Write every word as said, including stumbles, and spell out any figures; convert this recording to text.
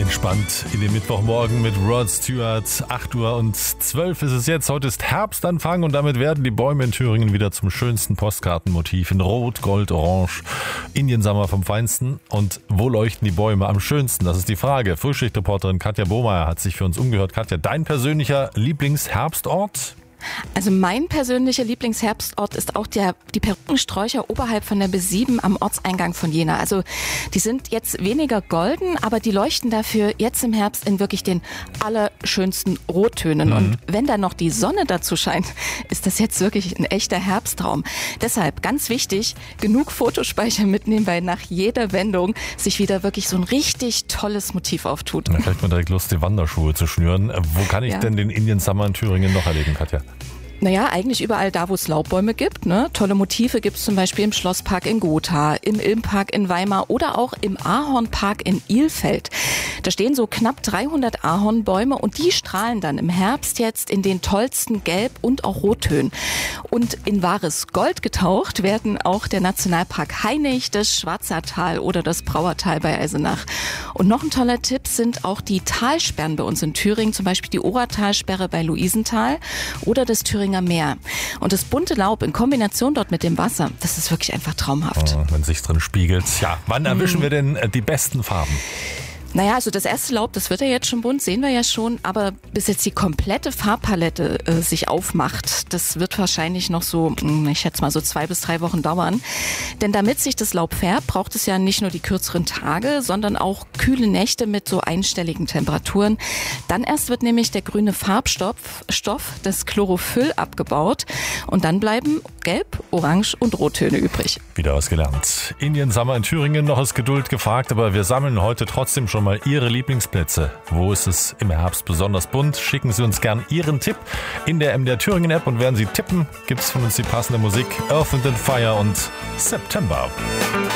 Entspannt in den Mittwochmorgen mit Rod Stewart. acht Uhr und zwölf ist es jetzt. Heute ist Herbstanfang und damit werden die Bäume in Thüringen wieder zum schönsten Postkartenmotiv in Rot, Gold, Orange. Indian Summer vom Feinsten. Und wo leuchten die Bäume am schönsten? Das ist die Frage. Frühschichtreporterin Katja Bohmeier hat sich für uns umgehört. Katja, dein persönlicher Lieblingsherbstort? Also mein persönlicher Lieblingsherbstort ist auch der, die Perückensträucher oberhalb von der B sieben am Ortseingang von Jena. Also die sind jetzt weniger golden, aber die leuchten dafür jetzt im Herbst in wirklich den allerschönsten Rottönen. Mhm. Und wenn dann noch die Sonne dazu scheint, ist das jetzt wirklich ein echter Herbsttraum. Deshalb ganz wichtig, genug Fotospeicher mitnehmen, weil nach jeder Wendung sich wieder wirklich so ein richtig tolles Motiv auftut. Da kriegt man direkt Lust, die Wanderschuhe zu schnüren. Wo kann ich ja. denn den Indian Summer in Thüringen noch erleben, Katja? Naja, eigentlich überall da, wo es Laubbäume gibt. Ne? Tolle Motive gibt es zum Beispiel im Schlosspark in Gotha, im Ilmpark in Weimar oder auch im Ahornpark in Ilfeld. Da stehen so knapp dreihundert Ahornbäume und die strahlen dann im Herbst jetzt in den tollsten Gelb- und auch Rottönen. Und in wahres Gold getaucht werden auch der Nationalpark Hainich, das Schwarzertal oder das Brauertal bei Eisenach. Und noch ein toller Tipp sind auch die Talsperren bei uns in Thüringen, zum Beispiel die Ohrertalsperre bei Luisenthal oder das Thüringer Meer. Und das bunte Laub in Kombination dort mit dem Wasser, das ist wirklich einfach traumhaft. Oh, wenn sich's drin spiegelt. Ja, wann erwischen hm. wir denn die besten Farben? Naja, also das erste Laub, das wird ja jetzt schon bunt, sehen wir ja schon, aber bis jetzt die komplette Farbpalette äh, sich aufmacht, das wird wahrscheinlich noch so, ich schätze mal so zwei bis drei Wochen dauern. Denn damit sich das Laub färbt, braucht es ja nicht nur die kürzeren Tage, sondern auch kühle Nächte mit so einstelligen Temperaturen. Dann erst wird nämlich der grüne Farbstoff, Stoff, das Chlorophyll abgebaut und dann bleiben Gelb, Orange und Rottöne übrig. Wieder was gelernt. Indian Summer in Thüringen, noch ist Geduld gefragt, aber wir sammeln heute trotzdem schon mal Ihre Lieblingsplätze. Wo ist es im Herbst besonders bunt? Schicken Sie uns gern Ihren Tipp in der M D R Thüringen App und während Sie tippen, gibt es von uns die passende Musik Earth and Fire und September.